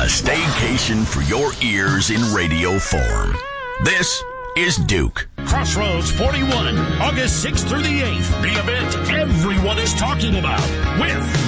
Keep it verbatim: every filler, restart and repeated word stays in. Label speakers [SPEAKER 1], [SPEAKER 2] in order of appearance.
[SPEAKER 1] staycation for your ears in radio form. This is Duke.
[SPEAKER 2] Crossroads forty-one, August sixth through the eighth. The event everyone is talking about with